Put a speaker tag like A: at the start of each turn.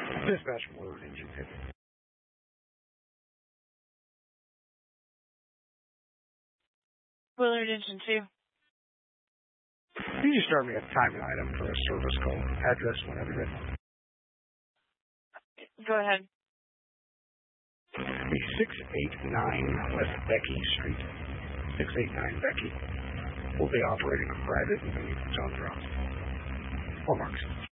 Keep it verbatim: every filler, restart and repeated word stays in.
A: Dispatch word engine fifty.
B: Willard Engine two.
A: Can you just start me a time and item for a service call? Address whenever you're ready.
B: Go ahead.
A: six eighty-nine West Becky Street. six eighty-nine Becky. We'll be operating a private and tone drops. Hallmarks.